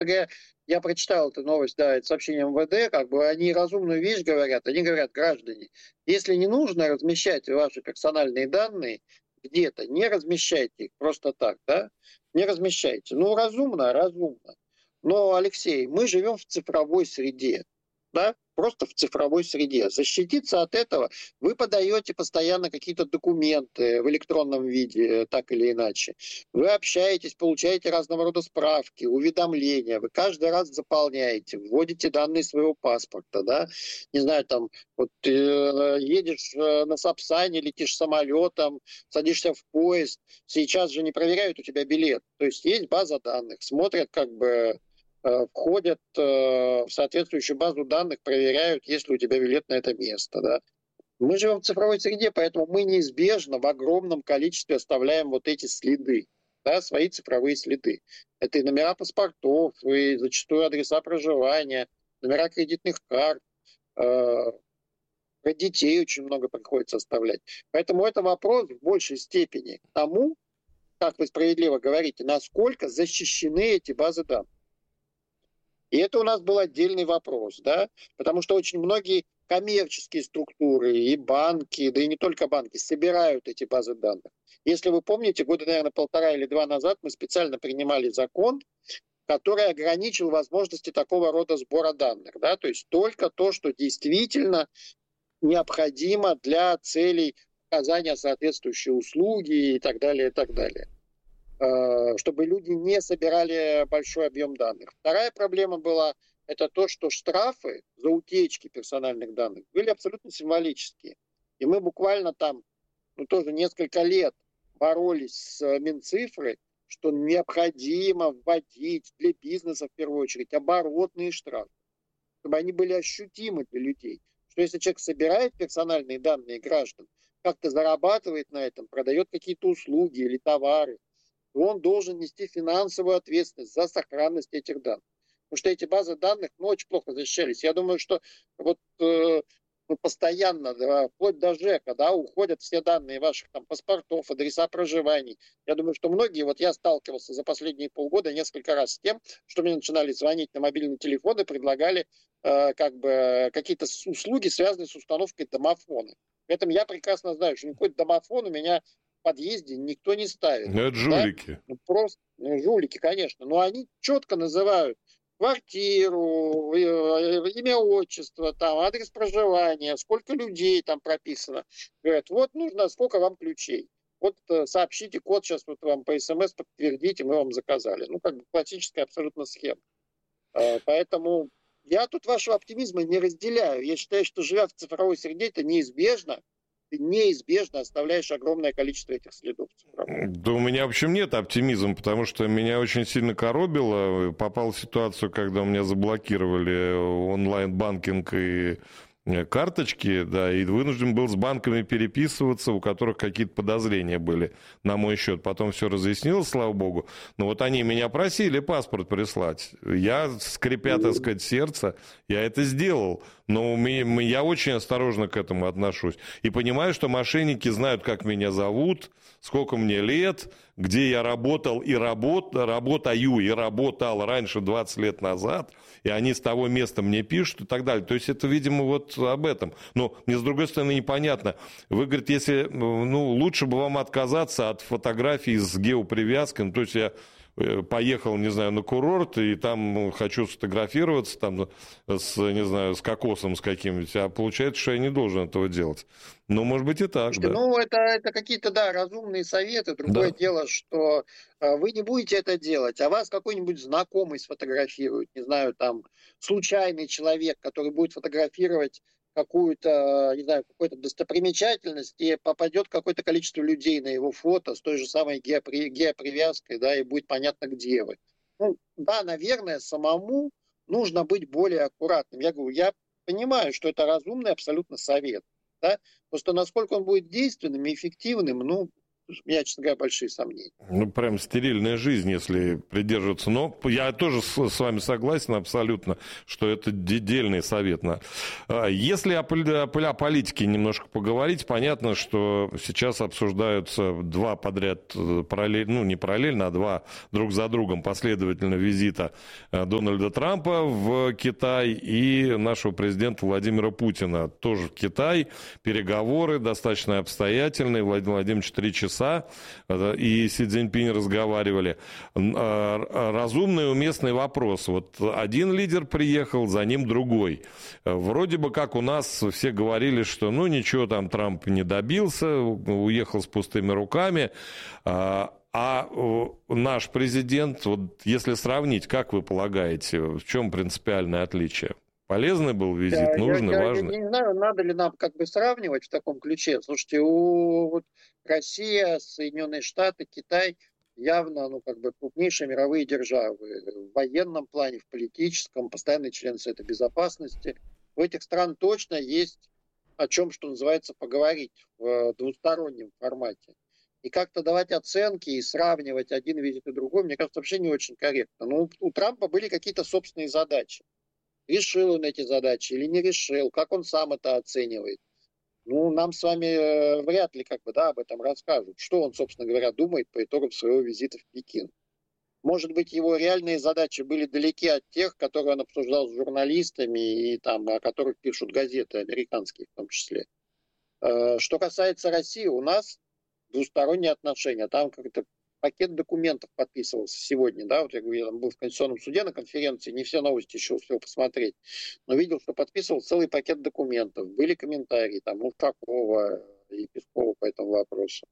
Я прочитал эту новость, да, это сообщение МВД, как бы они разумную вещь говорят, они говорят, граждане, если не нужно размещать ваши персональные данные где-то, не размещайте их просто так, да, не размещайте. Ну, разумно, разумно. Но, Алексей, мы живем в цифровой среде, да, просто в цифровой среде. Защититься от этого вы подаете постоянно какие-то документы в электронном виде, так или иначе. Вы общаетесь, получаете разного рода справки, уведомления. Вы каждый раз заполняете, вводите данные своего паспорта, да. Не знаю, там, вот едешь на Сапсане, летишь самолетом, садишься в поезд. Сейчас же не проверяют у тебя билет. То есть есть база данных, смотрят как бы входят в соответствующую базу данных, проверяют, есть ли у тебя билет на это место. Да. Мы живем в цифровой среде, поэтому мы неизбежно в огромном количестве оставляем вот эти следы, да, свои цифровые следы. Это и номера паспортов, и зачастую адреса проживания, номера кредитных карт, про детей очень много приходится оставлять. Поэтому это вопрос в большей степени к тому, как вы справедливо говорите, насколько защищены эти базы данных. И это у нас был отдельный вопрос, да, потому что очень многие коммерческие структуры и банки, да и не только банки, собирают эти базы данных. Если вы помните, года, наверное, 1,5 или 2 назад мы специально принимали закон, который ограничил возможности такого рода сбора данных, да, то есть только то, что действительно необходимо для целей оказания соответствующей услуги и так далее, и так далее, чтобы люди не собирали большой объем данных. Вторая проблема была это то, что штрафы за утечки персональных данных были абсолютно символические. И мы буквально там, ну, тоже несколько лет боролись с Минцифрой, что необходимо вводить для бизнеса в первую очередь оборотные штрафы, чтобы они были ощутимы для людей. Что если человек собирает персональные данные граждан, как-то зарабатывает на этом, продает какие-то услуги или товары, он должен нести финансовую ответственность за сохранность этих данных. Потому что эти базы данных очень плохо защищались. Я думаю, что вот постоянно, да, вплоть до ЖЭКа, да, уходят все данные ваших там паспортов, адреса проживаний. Я думаю, что многие, вот я сталкивался за последние полгода несколько раз с тем, что мне начинали звонить на мобильный телефон и предлагали как бы какие-то услуги, связанные с установкой домофона. При этом я прекрасно знаю, что никакой домофон у меня в подъезде никто не ставит. Ну, это Да? жулики. Ну, просто жулики, конечно. Но они четко называют квартиру, имя, отчество, там, адрес проживания, сколько людей там прописано. Говорят, вот нужно, сколько вам ключей. Вот сообщите код, сейчас вот вам по СМС подтвердите, мы вам заказали. Ну, как бы классическая абсолютно схема. Поэтому я тут вашего оптимизма не разделяю. Я считаю, что живя в цифровой среде, это неизбежно. Ты неизбежно оставляешь огромное количество этих следов цифровых. Да у меня, в общем, нет оптимизма, потому что меня очень сильно коробило. Попал в ситуацию, когда у меня заблокировали онлайн-банкинг и карточки, да, и вынужден был с банками переписываться, у которых какие-то подозрения были на мой счет. Потом все разъяснилось, слава богу. Но вот они меня просили паспорт прислать. Я, скрипя, так сказать, сердце, я это сделал. Но я очень осторожно к этому отношусь. И понимаю, что мошенники знают, как меня зовут, сколько мне лет, где я работал и работаю и работал раньше 20 лет назад, и они с того места мне пишут и так далее. То есть это, видимо, вот об этом. Но мне, с другой стороны, непонятно. Вы говорите, если, ну, лучше бы вам отказаться от фотографий с геопривязкой, ну, то есть я поехал, не знаю, на курорт, и там хочу сфотографироваться там с, не знаю, с кокосом с каким-нибудь, а получается, что я не должен этого делать. Ну, может быть, и так, Слушайте, да. ну, это какие-то, да, разумные советы. Другое Да. дело, что вы не будете это делать, а вас какой-нибудь знакомый сфотографирует, не знаю, там, случайный человек, который будет фотографировать какую-то, не знаю, какую-то достопримечательность, и попадет какое-то количество людей на его фото с той же самой геопривязкой, да, и будет понятно, где вы. Ну, да, наверное, самому нужно быть более аккуратным. Я говорю, я понимаю, что это разумный абсолютно совет, да, просто насколько он будет действенным и эффективным, ну, У меня, честно говоря, большие сомнения. Ну, прям стерильная жизнь, если придерживаться. Но я тоже с вами согласен абсолютно, что это дельный совет. Если о политике немножко поговорить, понятно, что сейчас обсуждаются два подряд, параллельно, не параллельно, а два друг за другом последовательно визита Дональда Трампа в Китай и нашего президента Владимира Путина тоже в Китай. Переговоры достаточно обстоятельные. Владимир Владимирович 3 часа и Си Цзиньпинь разговаривали. Разумный, уместный вопрос. Вот один лидер приехал, за ним другой. Вроде бы как у нас все говорили, что ну ничего там Трамп не добился, уехал с пустыми руками. Наш президент, вот если сравнить, как вы полагаете, в чем принципиальное отличие? Полезный был визит, нужный, важный? Я не знаю, надо ли нам как бы сравнивать в таком ключе. Слушайте, вот Россия, Соединенные Штаты, Китай явно, ну, как бы крупнейшие мировые державы. В военном плане, в политическом, постоянные члены Совета Безопасности. У этих стран точно есть о чем, что называется, поговорить в двустороннем формате. И как-то давать оценки и сравнивать один визит и другой, мне кажется, вообще не очень корректно. Ну, у Трампа были какие-то собственные задачи. Решил он эти задачи или не решил, как он сам это оценивает. Ну, нам с вами вряд ли как бы, да, об этом расскажут. Что он, собственно говоря, думает по итогам своего визита в Пекин. Может быть, его реальные задачи были далеки от тех, которые он обсуждал с журналистами и там, о которых пишут газеты американские в том числе. Что касается России, у нас двусторонние отношения. Там как-то пакет документов подписывался сегодня, да, вот я говорю, я там был в Конституционном суде на конференции, не все новости еще успел посмотреть, но видел, что подписывал целый пакет документов, были комментарии там Ушакова и Пескова по этому вопросу.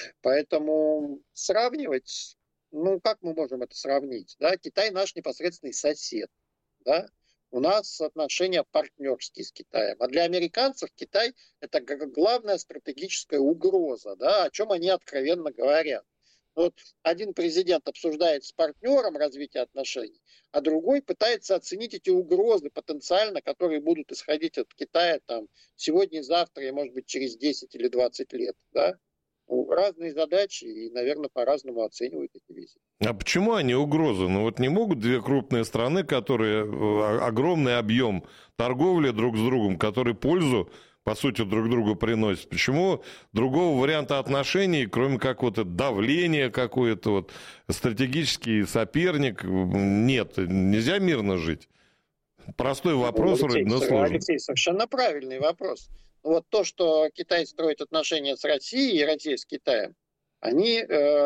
Поэтому сравнивать, ну, как мы можем это сравнить, да, Китай наш непосредственный сосед, да, у нас отношения партнерские с Китаем. А для американцев Китай – это главная стратегическая угроза, да, о чем они откровенно говорят. Вот один президент обсуждает с партнером развитие отношений, а другой пытается оценить эти угрозы потенциально, которые будут исходить от Китая там, сегодня, завтра и, может быть, через 10 или 20 лет. Да? Разные задачи и, наверное, по-разному оценивают эти визиты. А почему они угрозы? Ну вот не могут две крупные страны, которые огромный объем торговли друг с другом, которые пользу, по сути, друг другу приносят. Почему другого варианта отношений, кроме как вот это давление какое-то, вот, стратегический соперник, нет? Нельзя мирно жить? Простой вопрос, вроде, но сложный. Алексей, совершенно правильный вопрос. Вот то, что Китай строит отношения с Россией и Россия с Китаем, они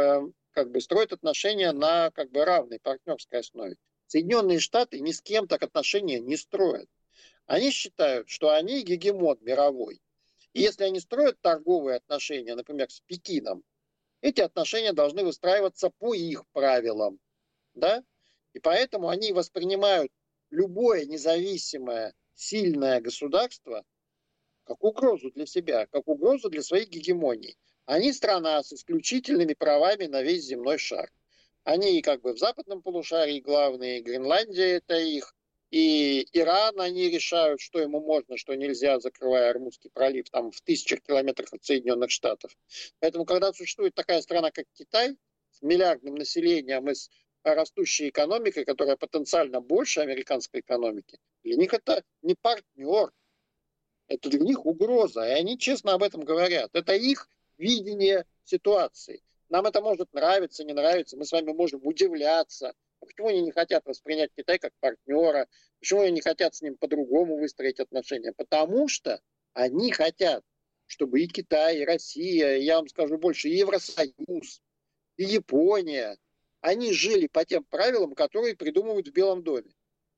как бы строят отношения на как бы равной партнерской основе. Соединенные Штаты ни с кем так отношения не строят. Они считают, что они гегемон мировой. И если они строят торговые отношения, например, с Пекином, эти отношения должны выстраиваться по их правилам. Да? И поэтому они воспринимают любое независимое, сильное государство как угрозу для себя, как угрозу для своей гегемонии. Они страна с исключительными правами на весь земной шар. Они как бы в западном полушарии главные, Гренландия это их, и Иран они решают, что ему можно, что нельзя, закрывая Ормузский пролив там в 1000 километрах от Соединенных Штатов. Поэтому, когда существует такая страна, как Китай, с миллиардным населением и с растущей экономикой, которая потенциально больше американской экономики, для них это не партнер, это для них угроза, и они честно об этом говорят. Это их видение ситуации. Нам это может нравиться, не нравиться, мы с вами можем удивляться. Почему они не хотят воспринять Китай как партнера? Почему они не хотят с ним по-другому выстроить отношения? Потому что они хотят, чтобы и Китай, и Россия, и, я вам скажу больше, и Евросоюз, и Япония, они жили по тем правилам, которые придумывают в Белом доме.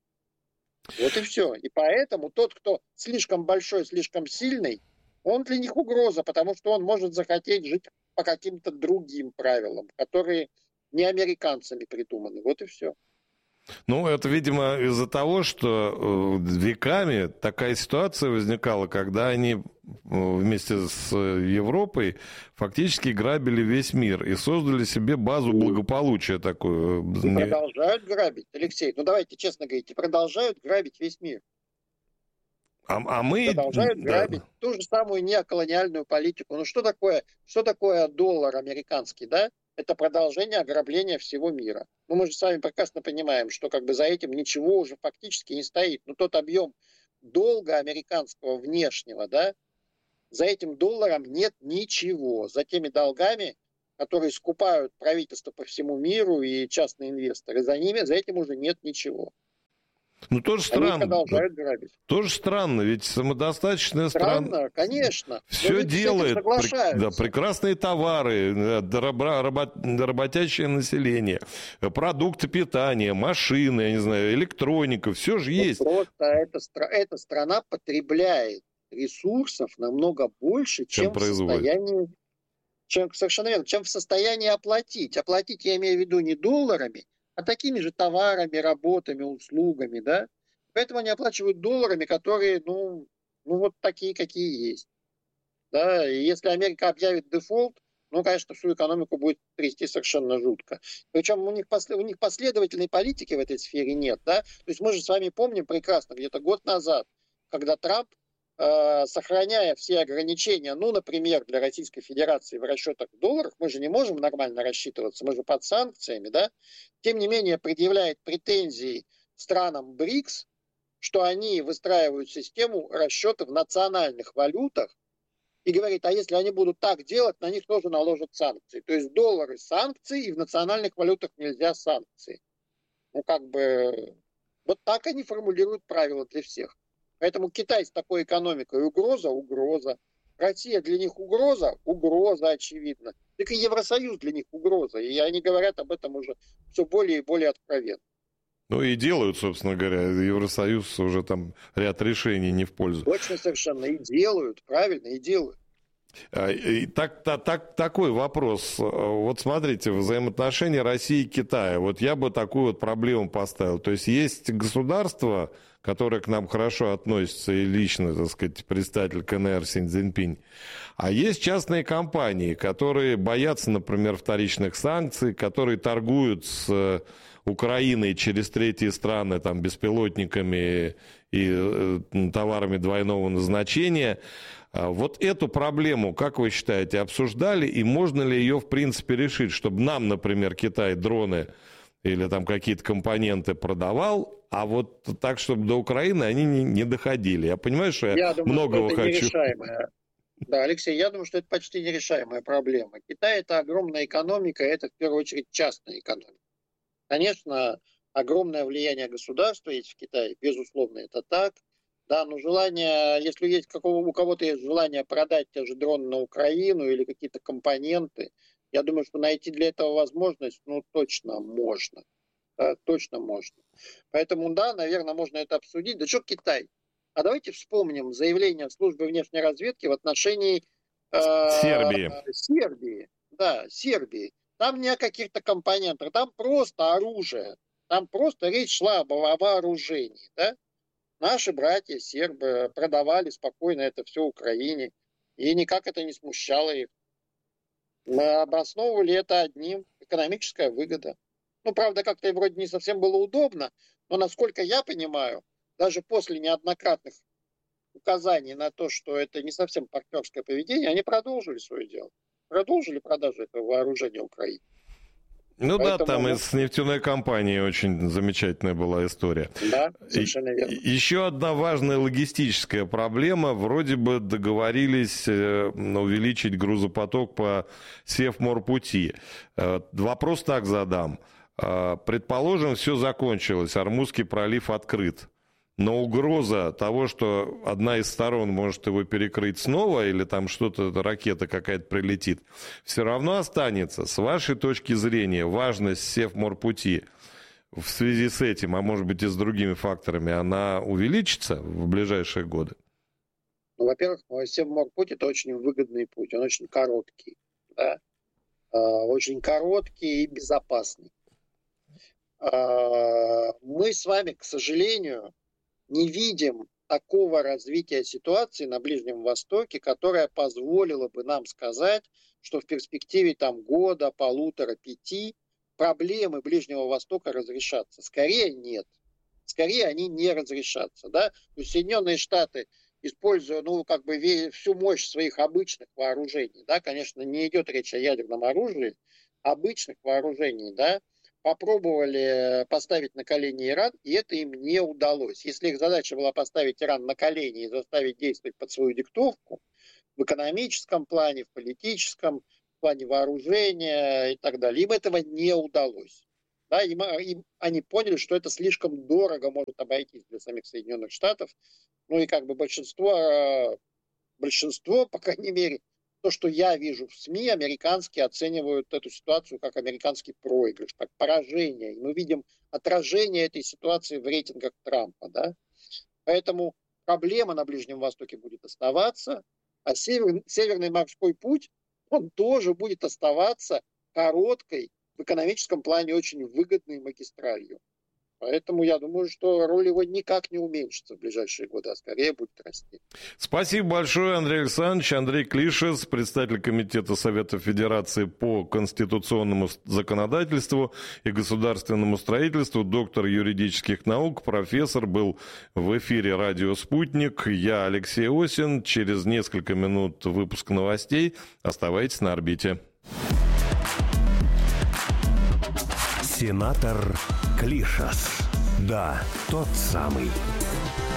Вот и все. И поэтому тот, кто слишком большой, слишком сильный, он для них угроза, потому что он может захотеть жить по каким-то другим правилам, которые не американцами придуманы. Вот и все. Ну, это, видимо, из-за того, что веками такая ситуация возникала, когда они вместе с Европой фактически грабили весь мир и создали себе базу благополучия такую. И продолжают грабить, Алексей. Ну, давайте честно говорить, продолжают грабить весь мир. А мы, Продолжают да, грабить ту же самую неоколониальную политику. Ну что такое доллар американский, да? Это продолжение ограбления всего мира. Ну, мы же с вами прекрасно понимаем, что как бы за этим ничего уже фактически не стоит. Но тот объем долга американского внешнего, да, за этим долларом нет ничего. За теми долгами, которые скупают правительства по всему миру и частные инвесторы, за этим уже нет ничего. ну тоже Они странно. продолжают грабить. Тоже странно, ведь самодостаточная страна Странно, конечно. Но все люди с этим делает, да, соглашаются. прекрасные товары, работящее население, продукты питания, машины, я не знаю, электроника, все же Вот есть. просто эта страна потребляет ресурсов намного больше, Чем чем в производит. состоянии, совершенно верно, чем в состоянии оплатить. Оплатить я имею в виду не долларами, а такими же товарами, работами, услугами, да. Поэтому они оплачивают долларами, которые, ну вот такие, какие есть. Да, и если Америка объявит дефолт, ну, конечно, всю экономику будет трясти совершенно жутко. Причем у них последовательной политики в этой сфере нет, да. То есть мы же с вами помним прекрасно, где-то год назад, когда Трамп, сохраняя все ограничения, ну, например, для Российской Федерации в расчетах в долларах, мы же не можем нормально рассчитываться, мы же под санкциями, да, тем не менее предъявляет претензии странам БРИКС, что они выстраивают систему расчета в национальных валютах, и говорит, а если они будут так делать, на них тоже наложат санкции. То есть доллары санкции, и в национальных валютах нельзя санкции. Ну, как бы, вот так они формулируют правила для всех. Поэтому Китай с такой экономикой угроза. Россия для них угроза, очевидно. Так и Евросоюз для них угроза. И они говорят об этом уже все более и более откровенно. Ну и делают, собственно говоря, Евросоюз уже там ряд решений не в пользу. Точно совершенно. И делают, правильно, и делают. И такой вопрос. Вот смотрите, взаимоотношения России и Китая. Вот я бы такую вот проблему поставил. То есть государство, которое к нам хорошо относится, и лично, так сказать, представитель КНР Си Цзиньпинь. А есть частные компании, которые боятся, например, вторичных санкций, которые торгуют с Украиной через третьи страны там, беспилотниками и товарами двойного назначения. Вот эту проблему, как вы считаете, обсуждали, и можно ли ее, в принципе, решить, чтобы нам, например, Китай дроны или там какие-то компоненты продавал, а вот так, чтобы до Украины они не доходили? Я понимаю, что я многого хочу. Да, Алексей, я думаю, что это почти нерешаемая проблема. Китай – это огромная экономика, это в первую очередь частная экономика. Конечно, огромное влияние государства есть в Китае, безусловно, это так. Да, но желание, если есть у кого-то есть желание продать те же дроны на Украину или какие-то компоненты, я думаю, что найти для этого возможность, ну, точно можно. Да, точно можно. Поэтому, да, наверное, можно это обсудить. Да что Китай? А давайте вспомним заявление службы внешней разведки в отношении Сербии. Да, Сербии. Там не о каких-то компонентах, там просто оружие. Там просто речь шла об вооружении. Да? Наши братья сербы продавали спокойно это все Украине. И никак это не смущало их. Мы обосновывали это одним: экономическая выгода. Ну, правда, как-то и вроде не совсем было удобно, но, насколько я понимаю, даже после неоднократных указаний на то, что это не совсем партнерское поведение, они продолжили свое дело. Продолжили продажу этого вооружения Украине. Ну поэтому, да, там и с нефтяной компанией очень замечательная была история. Да, совершенно верно. Еще одна важная логистическая проблема. Вроде бы договорились увеличить грузопоток по Севморпути. Вопрос так задам. Предположим, все закончилось, Ормузский пролив открыт. Но угроза того, что одна из сторон может его перекрыть снова, или там что-то, ракета какая-то прилетит, все равно останется. С вашей точки зрения, важность Севморпути в связи с этим, а может быть и с другими факторами, она увеличится в ближайшие годы? Ну, во-первых, Севморпуть – это очень выгодный путь, он очень короткий. Да? Очень короткий и безопасный. Мы с вами, к сожалению, не видим такого развития ситуации на Ближнем Востоке, которое позволило бы нам сказать, что в перспективе там года, полутора, 5 проблемы Ближнего Востока разрешатся. Скорее нет. Скорее они не разрешатся. Да? То есть Соединенные Штаты используя, всю мощь своих обычных вооружений, да, конечно, не идет речь о ядерном оружии, обычных вооружений, да, попробовали поставить на колени Иран, и это им не удалось. Если их задача была поставить Иран на колени и заставить действовать под свою диктовку, в экономическом плане, в политическом, в плане вооружения и так далее, им этого не удалось. Да, они поняли, что это слишком дорого может обойтись для самих Соединенных Штатов. Ну и как бы большинство, по крайней мере, то, что я вижу в СМИ, американские оценивают эту ситуацию как американский проигрыш, как поражение. И мы видим отражение этой ситуации в рейтингах Трампа. Да? Поэтому проблема на Ближнем Востоке будет оставаться, а Северный морской путь, он тоже будет оставаться короткой, в экономическом плане очень выгодной магистралью. Поэтому я думаю, что роль его никак не уменьшится в ближайшие годы, а скорее будет расти. Спасибо большое, Андрей Александрович. Андрей Клишес, председатель Комитета Совета Федерации по конституционному законодательству и государственному строительству, доктор юридических наук, профессор, был в эфире «Радио Спутник». Я Алексей Осин. Через несколько минут выпуск новостей. Оставайтесь на орбите. Сенатор Клишес. Да, тот самый.